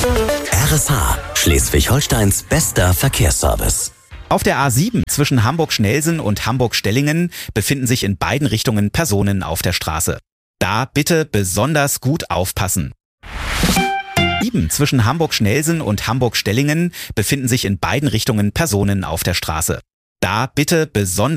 RSH, Schleswig-Holsteins bester Verkehrsservice. Auf der A7 zwischen Hamburg-Schnelsen und Hamburg-Stellingen befinden sich in beiden Richtungen Personen auf der Straße. Da bitte besonders gut aufpassen. Zwischen Hamburg-Schnelsen und Hamburg-Stellingen befinden sich in beiden Richtungen Personen auf der Straße. Da bitte besonders